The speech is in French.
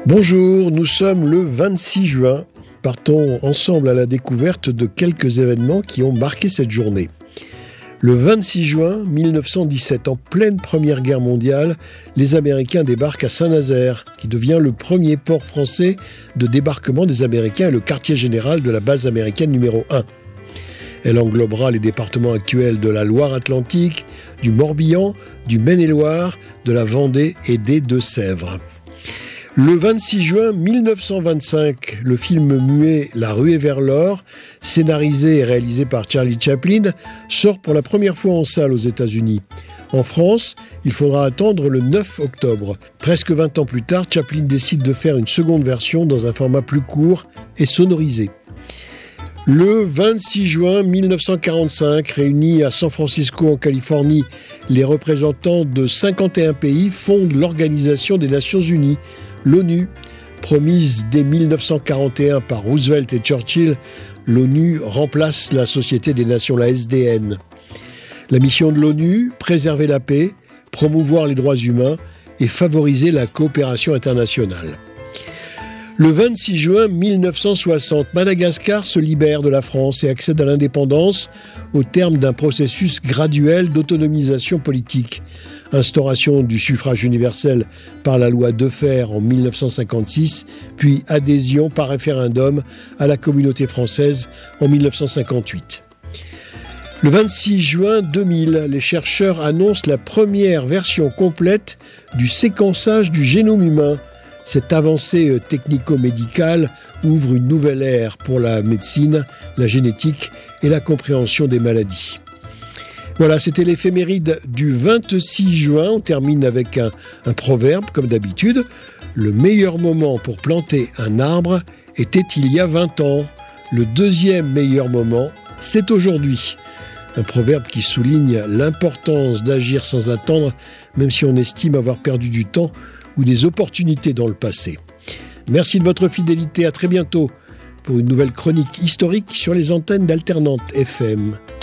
Bonjour, nous sommes le 26 juin. Partons ensemble à la découverte de quelques événements qui ont marqué cette journée. Le 26 juin 1917, en pleine Première Guerre mondiale, les Américains débarquent à Saint-Nazaire, qui devient le premier port français de débarquement des Américains et le quartier général de la base américaine numéro 1. Elle englobera les départements actuels de la Loire-Atlantique, du Morbihan, du Maine-et-Loire, de la Vendée et des Deux-Sèvres. Le 26 juin 1925, le film muet La ruée vers l'or, scénarisé et réalisé par Charlie Chaplin, sort pour la première fois en salle aux États-Unis. En France, il faudra attendre le 9 octobre. Presque 20 ans plus tard, Chaplin décide de faire une seconde version dans un format plus court et sonorisé. Le 26 juin 1945, réunis à San Francisco en Californie, les représentants de 51 pays fondent l'Organisation des Nations Unies, l'ONU. Promise dès 1941 par Roosevelt et Churchill, l'ONU remplace la Société des Nations, la SDN. La mission de l'ONU, préserver la paix, promouvoir les droits humains et favoriser la coopération internationale. Le 26 juin 1960, Madagascar se libère de la France et accède à l'indépendance au terme d'un processus graduel d'autonomisation politique. Instauration du suffrage universel par la loi Defferre en 1956, puis adhésion par référendum à la communauté française en 1958. Le 26 juin 2000, les chercheurs annoncent la première version complète du séquençage du génome humain. Cette avancée technico-médicale ouvre une nouvelle ère pour la médecine, la génétique et la compréhension des maladies. Voilà, c'était l'éphéméride du 26 juin. On termine avec un proverbe, comme d'habitude. Le meilleur moment pour planter un arbre était il y a 20 ans. Le deuxième meilleur moment, c'est aujourd'hui. Un proverbe qui souligne l'importance d'agir sans attendre, même si on estime avoir perdu du temps ou des opportunités dans le passé. Merci de votre fidélité. À très bientôt pour une nouvelle chronique historique sur les antennes d'Alternante FM.